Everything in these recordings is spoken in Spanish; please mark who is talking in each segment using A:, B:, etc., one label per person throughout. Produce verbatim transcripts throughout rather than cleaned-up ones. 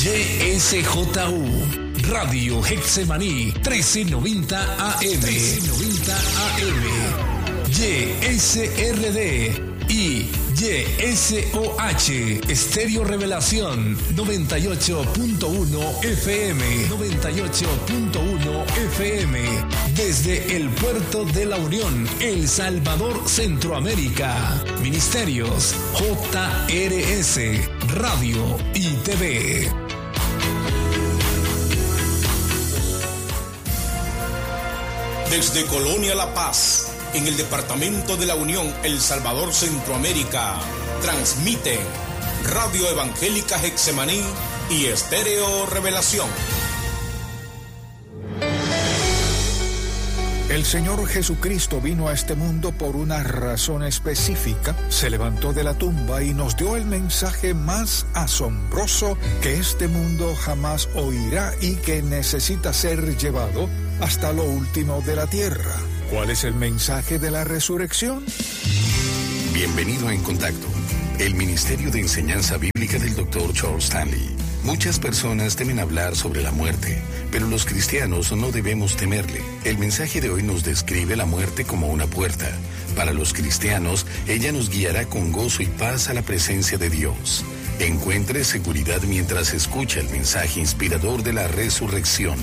A: Y S J U, Radio Getsemaní, trece noventa A M. trece noventa A M. Y S R D y Y S O H, Estéreo Revelación, noventa y ocho punto uno F M. noventa y ocho punto uno F M. Desde el Puerto de la Unión, El Salvador, Centroamérica. Ministerios J R S, Radio y T V.
B: Desde Colonia La Paz, en el Departamento de la Unión, El Salvador, Centroamérica, transmiten Radio Evangélica Getsemaní y Estéreo Revelación.
C: El Señor Jesucristo vino a este mundo por una razón específica, se levantó de la tumba y nos dio el mensaje más asombroso que este mundo jamás oirá y que necesita ser llevado hasta lo último de la tierra. ¿Cuál es el mensaje de la resurrección?
D: Bienvenido a En Contacto, el Ministerio de Enseñanza Bíblica del doctor Charles Stanley. Muchas personas temen hablar sobre la muerte, pero los cristianos no debemos temerle. El mensaje de hoy nos describe la muerte como una puerta. Para los cristianos, ella nos guiará con gozo y paz a la presencia de Dios. Encuentre seguridad mientras escucha el mensaje inspirador de la resurrección.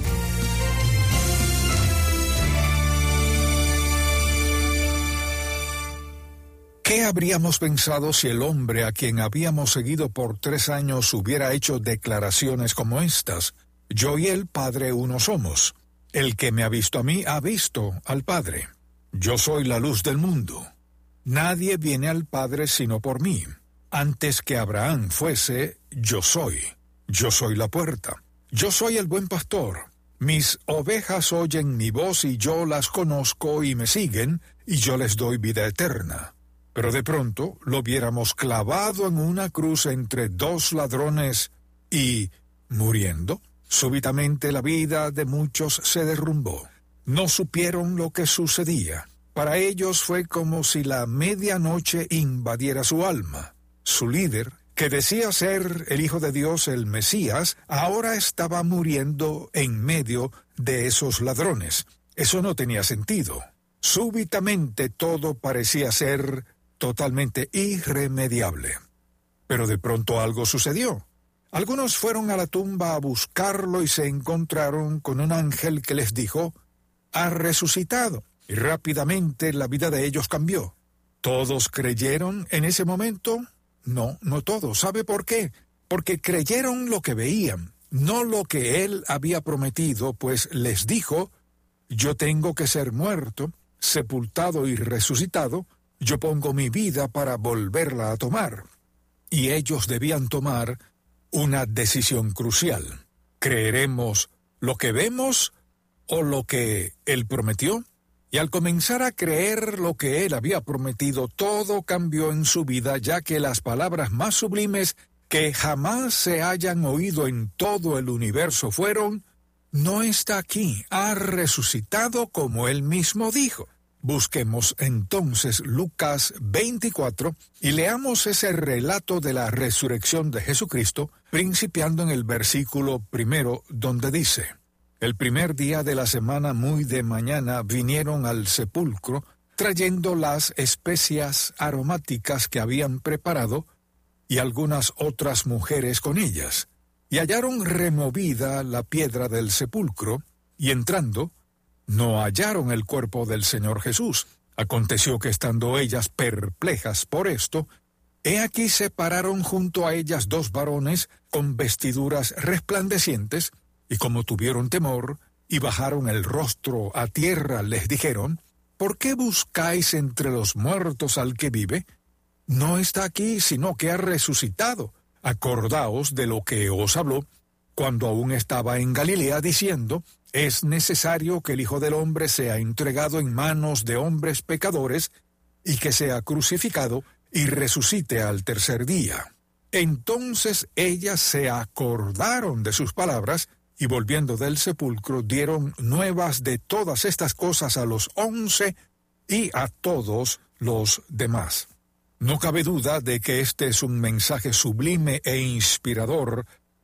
C: ¿Qué habríamos pensado si el hombre a quien habíamos seguido por tres años hubiera hecho declaraciones como estas? Yo y el Padre uno somos. El que me ha visto a mí ha visto al Padre. Yo soy la luz del mundo. Nadie viene al Padre sino por mí. Antes que Abraham fuese, yo soy. Yo soy la puerta. Yo soy el buen pastor. Mis ovejas oyen mi voz y yo las conozco y me siguen, y yo les doy vida eterna. Pero de pronto lo viéramos clavado en una cruz entre dos ladrones y, muriendo, súbitamente la vida de muchos se derrumbó. No supieron lo que sucedía. Para ellos fue como si la medianoche invadiera su alma. Su líder, que decía ser el Hijo de Dios, el Mesías, ahora estaba muriendo en medio de esos ladrones. Eso no tenía sentido. Súbitamente todo parecía ser totalmente irremediable. Pero de pronto algo sucedió. Algunos fueron a la tumba a buscarlo y se encontraron con un ángel que les dijo, «Ha resucitado». Y rápidamente la vida de ellos cambió. ¿Todos creyeron en ese momento? No, no todos. ¿Sabe por qué? Porque creyeron lo que veían, no lo que él había prometido, pues les dijo, «Yo tengo que ser muerto, sepultado y resucitado, yo pongo mi vida para volverla a tomar». Y ellos debían tomar una decisión crucial. ¿Creeremos lo que vemos o lo que él prometió? Y al comenzar a creer lo que él había prometido, todo cambió en su vida, ya que las palabras más sublimes que jamás se hayan oído en todo el universo fueron, «No está aquí, ha resucitado como él mismo dijo». Busquemos entonces Lucas veinticuatro y leamos ese relato de la resurrección de Jesucristo, principiando en el versículo primero, donde dice, «El primer día de la semana muy de mañana vinieron al sepulcro, trayendo las especias aromáticas que habían preparado, y algunas otras mujeres con ellas, y hallaron removida la piedra del sepulcro, y entrando, no hallaron el cuerpo del Señor Jesús. Aconteció que estando ellas perplejas por esto, he aquí se pararon junto a ellas dos varones con vestiduras resplandecientes, y como tuvieron temor, y bajaron el rostro a tierra, les dijeron, ¿por qué buscáis entre los muertos al que vive? No está aquí, sino que ha resucitado. Acordaos de lo que os habló, cuando aún estaba en Galilea, diciendo, es necesario que el Hijo del Hombre sea entregado en manos de hombres pecadores, y que sea crucificado, y resucite al tercer día. Entonces ellas se acordaron de sus palabras, y volviendo del sepulcro dieron nuevas de todas estas cosas a los once y a todos los demás. No cabe duda de que este es un mensaje sublime e inspirador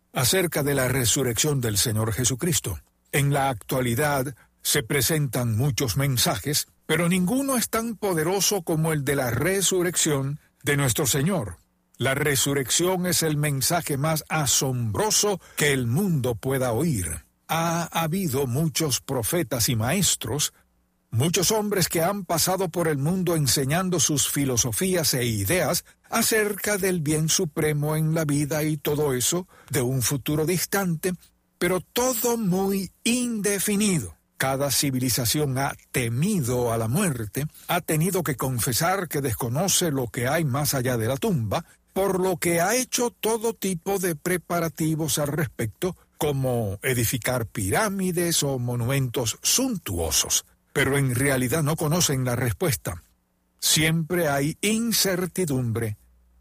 C: acerca de la resurrección del Señor Jesucristo. En la actualidad se presentan muchos mensajes, pero ninguno es tan poderoso como el de la resurrección de nuestro Señor. La resurrección es el mensaje más asombroso que el mundo pueda oír. Ha habido muchos profetas y maestros, muchos hombres que han pasado por el mundo enseñando sus filosofías e ideas acerca del bien supremo en la vida y todo eso de un futuro distante, pero todo muy indefinido. Cada civilización ha temido a la muerte, ha tenido que confesar que desconoce lo que hay más allá de la tumba, por lo que ha hecho todo tipo de preparativos al respecto, como edificar pirámides o monumentos suntuosos. Pero en realidad no conocen la respuesta. Siempre hay incertidumbre,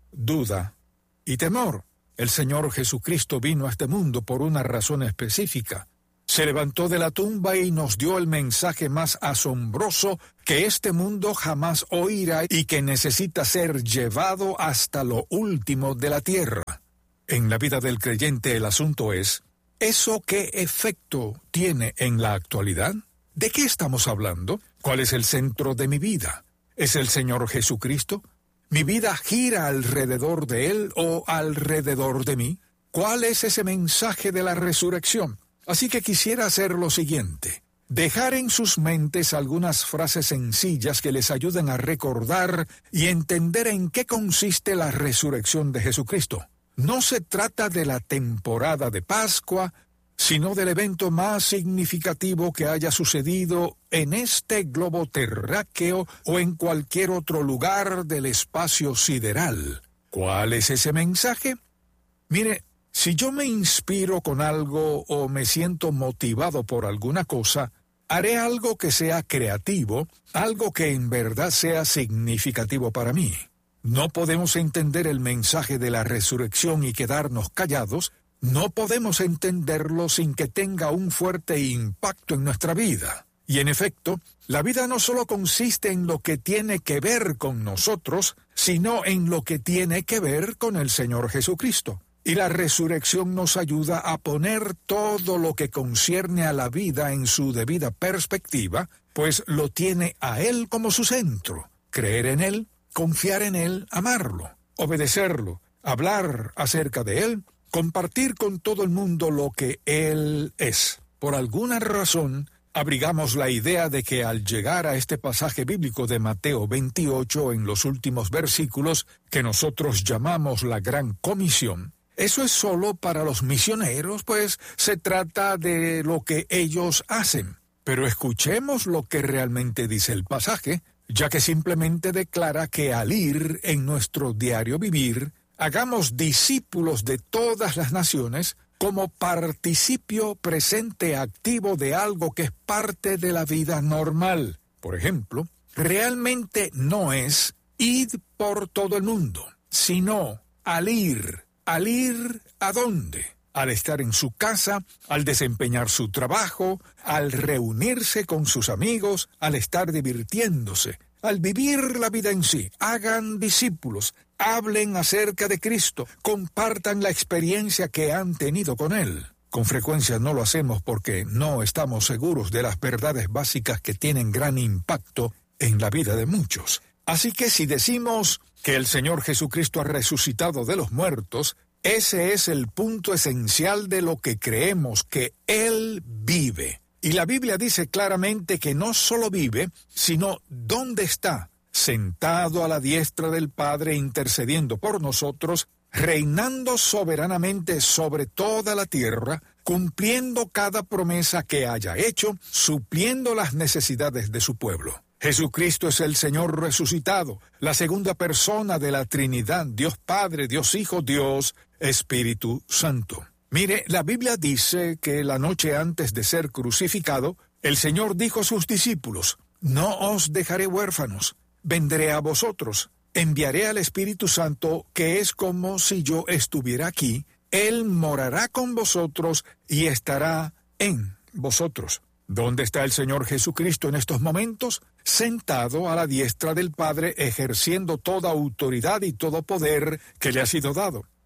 C: duda y temor. El Señor Jesucristo vino a este mundo por una razón específica. Se levantó de la tumba y nos dio el mensaje más asombroso que este mundo jamás oirá y que necesita ser llevado hasta lo último de la tierra. En la vida del creyente el asunto es, ¿eso qué efecto tiene en la actualidad? ¿De qué estamos hablando? ¿Cuál es el centro de mi vida? ¿Es el Señor Jesucristo? ¿Mi vida gira alrededor de Él o alrededor de mí? ¿Cuál es ese mensaje de la resurrección? Así que quisiera hacer lo siguiente, dejar en sus mentes algunas frases sencillas que les ayuden a recordar y entender en qué consiste la resurrección de Jesucristo. No se trata de la temporada de Pascua, sino del evento más significativo que haya sucedido en este globo terráqueo o en cualquier otro lugar del espacio sideral. ¿Cuál es ese mensaje? Mire, si yo me inspiro con algo o me siento motivado por alguna cosa, haré algo que sea creativo, algo que en verdad sea significativo para mí. No podemos entender el mensaje de la resurrección y quedarnos callados. No podemos entenderlo sin que tenga un fuerte impacto en nuestra vida. Y en efecto, la vida no solo consiste en lo que tiene que ver con nosotros, sino en lo que tiene que ver con el Señor Jesucristo. Y la resurrección nos ayuda a poner todo lo que concierne a la vida en su debida perspectiva, pues lo tiene a Él como su centro. Creer en Él, confiar en Él, amarlo, obedecerlo, hablar acerca de Él, compartir con todo el mundo lo que Él es. Por alguna razón, abrigamos la idea de que al llegar a este pasaje bíblico de Mateo veintiocho en los últimos versículos, que nosotros llamamos la Gran Comisión, eso es solo para los misioneros, pues se trata de lo que ellos hacen. Pero escuchemos lo que realmente dice el pasaje, ya que simplemente declara que al ir en nuestro diario vivir, hagamos discípulos de todas las naciones como participio presente activo de algo que es parte de la vida normal. Por ejemplo, realmente no es id por todo el mundo, sino al ir. ¿Al ir a dónde? Al estar en su casa, al desempeñar su trabajo, al reunirse con sus amigos, al estar divirtiéndose, al vivir la vida en sí. Hagan discípulos, hablen acerca de Cristo, compartan la experiencia que han tenido con Él. Con frecuencia no lo hacemos porque no estamos seguros de las verdades básicas que tienen gran impacto en la vida de muchos. Así que si decimos que el Señor Jesucristo ha resucitado de los muertos, ese es el punto esencial de lo que creemos, que Él vive. Y la Biblia dice claramente que no solo vive, sino ¿dónde está? Sentado a la diestra del Padre intercediendo por nosotros, reinando soberanamente sobre toda la tierra, cumpliendo cada promesa que haya hecho, supliendo las necesidades de su pueblo. Jesucristo es el Señor resucitado, la segunda persona de la Trinidad, Dios Padre, Dios Hijo, Dios Espíritu Santo. Mire, la Biblia dice que la noche antes de ser crucificado, el Señor dijo a sus discípulos, «No os dejaré huérfanos, vendré a vosotros, enviaré al Espíritu Santo, que es como si yo estuviera aquí, Él morará con vosotros y estará en vosotros». ¿Dónde está el Señor Jesucristo en estos momentos? Sentado a la diestra del Padre, ejerciendo toda autoridad y todo poder que le ha sido dado.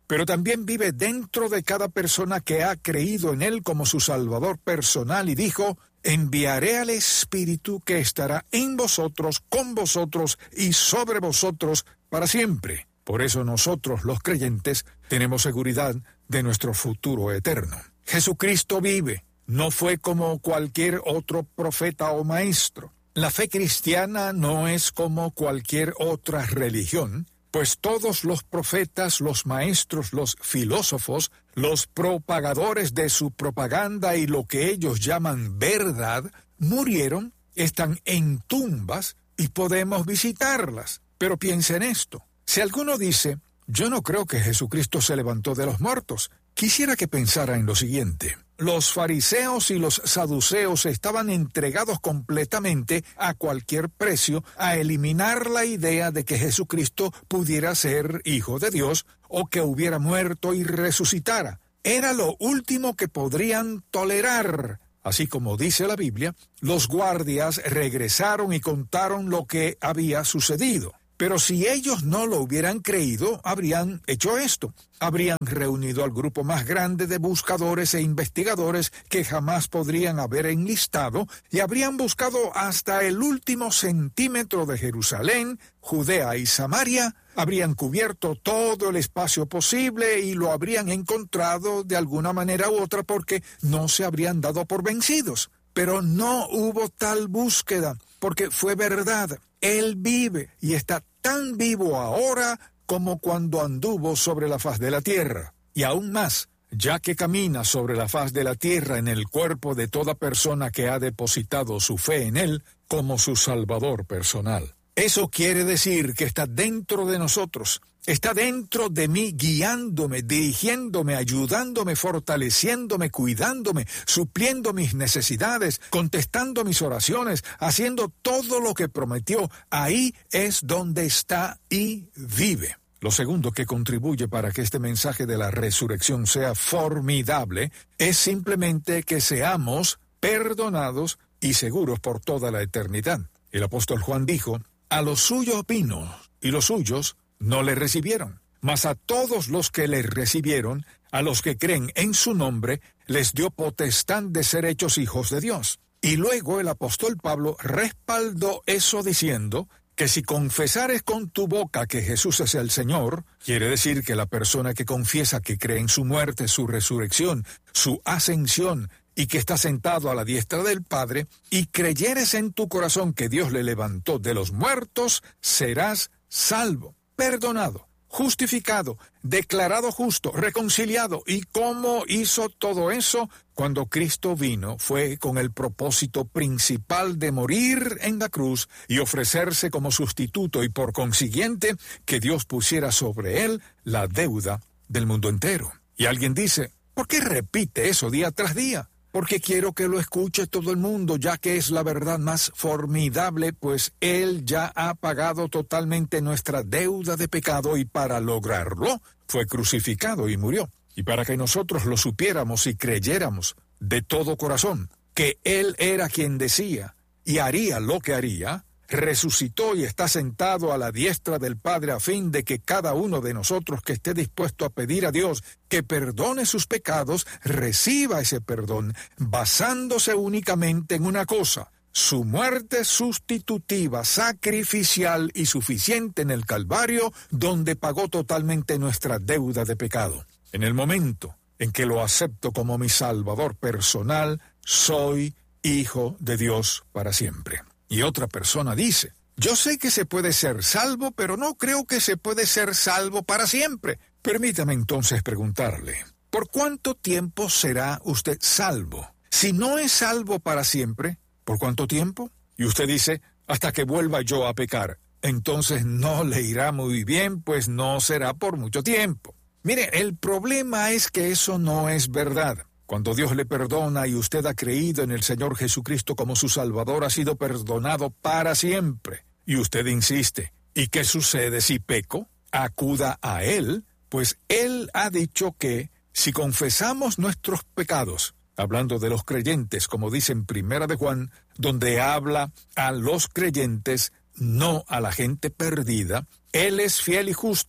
C: pero también vive dentro de cada persona que ha creído en Él como su Salvador personal y dijo: enviaré al Espíritu que estará en vosotros, con vosotros y sobre vosotros para siempre. Por eso nosotros, los creyentes, tenemos seguridad de nuestro futuro eterno. Jesucristo vive. No fue como cualquier otro profeta o maestro. La fe cristiana no es como cualquier otra religión, pues todos los profetas, los maestros, los filósofos, los propagadores de su propaganda y lo que ellos llaman verdad, murieron, están en tumbas y podemos visitarlas. Pero piensa en esto. Si alguno dice: yo no creo que Jesucristo se levantó de los muertos, quisiera que pensara en lo siguiente. Los fariseos y los saduceos estaban entregados completamente a cualquier precio a eliminar la idea de que Jesucristo pudiera ser hijo de Dios o que hubiera muerto y resucitara. Era lo último que podrían tolerar. Así como dice la Biblia, los guardias regresaron y contaron lo que había sucedido. Pero si ellos no lo hubieran creído, habrían hecho esto. Habrían reunido al grupo más grande de buscadores e investigadores que jamás podrían haber enlistado y habrían buscado hasta el último centímetro de Jerusalén, Judea y Samaria. Habrían cubierto todo el espacio posible y lo habrían encontrado de alguna manera u otra porque no se habrían dado por vencidos. Pero no hubo tal búsqueda, porque fue verdad. Él vive y está tan vivo ahora como cuando anduvo sobre la faz de la tierra. Y aún más, ya que camina sobre la faz de la tierra en el cuerpo de toda persona que ha depositado su fe en Él como su Salvador personal. Eso quiere decir que está dentro de nosotros, está dentro de mí, guiándome, dirigiéndome, ayudándome, fortaleciéndome, cuidándome, supliendo mis necesidades, contestando mis oraciones, haciendo todo lo que prometió. Ahí es donde está y vive. Lo segundo que contribuye para que este mensaje de la resurrección sea formidable es simplemente que seamos perdonados y seguros por toda la eternidad. El apóstol Juan dijo: a los suyos vino, y los suyos no le recibieron. Mas a todos los que le recibieron, a los que creen en su nombre, les dio potestad de ser hechos hijos de Dios. Y luego el apóstol Pablo respaldó eso diciendo que si confesares con tu boca que Jesús es el Señor, quiere decir que la persona que confiesa que cree en su muerte, su resurrección, su ascensión, y que está sentado a la diestra del Padre, y creyeres en tu corazón que Dios le levantó de los muertos, serás salvo, perdonado, justificado, declarado justo, reconciliado. ¿Y cómo hizo todo eso? Cuando Cristo vino, fue con el propósito principal de morir en la cruz y ofrecerse como sustituto, y por consiguiente que Dios pusiera sobre él la deuda del mundo entero. Y alguien dice: ¿por qué repite eso día tras día? Porque quiero que lo escuche todo el mundo, ya que es la verdad más formidable, pues Él ya ha pagado totalmente nuestra deuda de pecado y para lograrlo fue crucificado y murió. Y para que nosotros lo supiéramos y creyéramos de todo corazón que Él era quien decía y haría lo que haría, resucitó y está sentado a la diestra del Padre a fin de que cada uno de nosotros que esté dispuesto a pedir a Dios que perdone sus pecados, reciba ese perdón, basándose únicamente en una cosa: su muerte sustitutiva, sacrificial y suficiente en el Calvario, donde pagó totalmente nuestra deuda de pecado. En el momento en que lo acepto como mi Salvador personal, soy hijo de Dios para siempre. Y otra persona dice: yo sé que se puede ser salvo, pero no creo que se puede ser salvo para siempre. Permítame entonces preguntarle: ¿por cuánto tiempo será usted salvo? Si no es salvo para siempre, ¿por cuánto tiempo? Y usted dice: hasta que vuelva yo a pecar. Entonces no le irá muy bien, pues no será por mucho tiempo. Mire, el problema es que eso no es verdad. Cuando Dios le perdona y usted ha creído en el Señor Jesucristo como su Salvador, ha sido perdonado para siempre. Y usted insiste: ¿y qué sucede si peco? Acuda a Él, pues Él ha dicho que si confesamos nuestros pecados, hablando de los creyentes, como dice en Primera de Juan, donde habla a los creyentes, no a la gente perdida, Él es fiel y justo,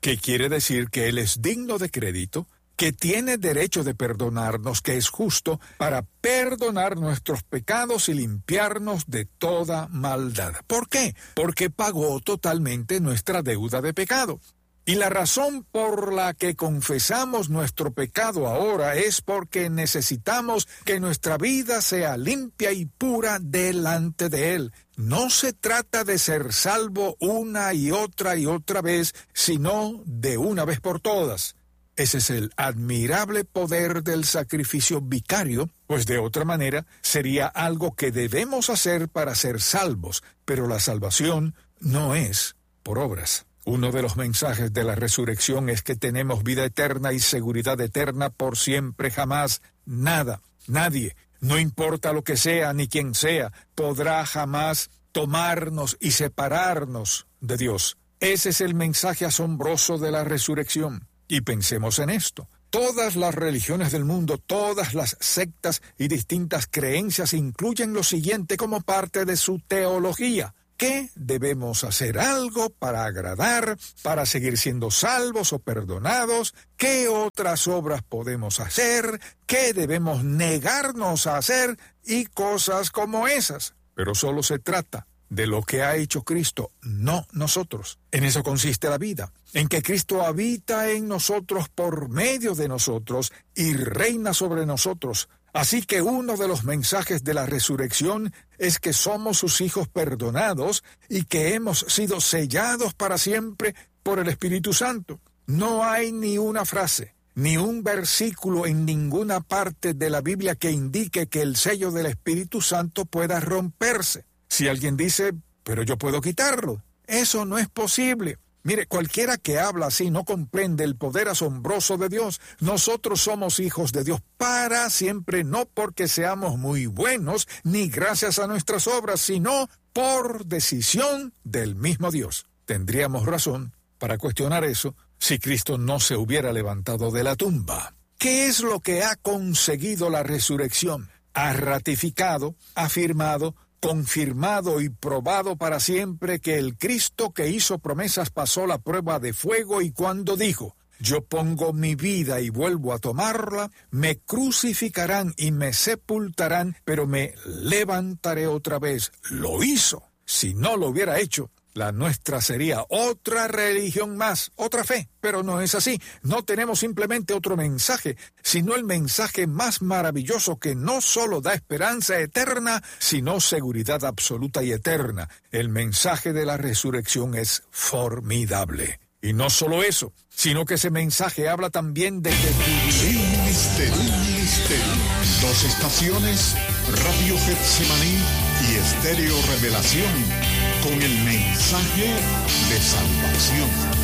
C: que quiere decir que Él es digno de crédito, que tiene derecho de perdonarnos, que es justo para perdonar nuestros pecados y limpiarnos de toda maldad. ¿Por qué? Porque pagó totalmente nuestra deuda de pecado. Y la razón por la que confesamos nuestro pecado ahora es porque necesitamos que nuestra vida sea limpia y pura delante de Él. No se trata de ser salvo una y otra y otra vez, sino de una vez por todas. Ese es el admirable poder del sacrificio vicario, pues de otra manera sería algo que debemos hacer para ser salvos, pero la salvación no es por obras. Uno de los mensajes de la resurrección es que tenemos vida eterna y seguridad eterna por siempre jamás. Nada, nadie, no importa lo que sea ni quién sea, podrá jamás tomarnos y separarnos de Dios. Ese es el mensaje asombroso de la resurrección. Y pensemos en esto. Todas las religiones del mundo, todas las sectas y distintas creencias incluyen lo siguiente como parte de su teología. ¿Qué debemos hacer algo para agradar, para seguir siendo salvos o perdonados? ¿Qué otras obras podemos hacer? ¿Qué debemos negarnos a hacer? Y cosas como esas. Pero solo se trata de lo que ha hecho Cristo, no nosotros. En eso consiste la vida, en que Cristo habita en nosotros por medio de nosotros y reina sobre nosotros. Así que uno de los mensajes de la resurrección es que somos sus hijos perdonados y que hemos sido sellados para siempre por el Espíritu Santo. No hay ni una frase, ni un versículo en ninguna parte de la Biblia que indique que el sello del Espíritu Santo pueda romperse. Si alguien dice, pero yo puedo quitarlo, eso no es posible. Mire, cualquiera que habla así no comprende el poder asombroso de Dios. Nosotros somos hijos de Dios para siempre, no porque seamos muy buenos, ni gracias a nuestras obras, sino por decisión del mismo Dios. Tendríamos razón para cuestionar eso si Cristo no se hubiera levantado de la tumba. ¿Qué es lo que ha conseguido la resurrección? Ha ratificado, afirmado, confirmado y probado para siempre que el Cristo que hizo promesas pasó la prueba de fuego y cuando dijo, yo pongo mi vida y vuelvo a tomarla, me crucificarán y me sepultarán, pero me levantaré otra vez. Lo hizo. Si no lo hubiera hecho, la nuestra sería otra religión más, otra fe, pero no es así. No tenemos simplemente otro mensaje, sino el mensaje más maravilloso que no solo da esperanza eterna, sino seguridad absoluta y eterna. El mensaje de la resurrección es formidable. Y no solo eso, sino que ese mensaje habla también de que
A: el ministerio, el ministerio. Dos estaciones, Radio Getsemaní y Estéreo Revelación, con el mensaje de salvación.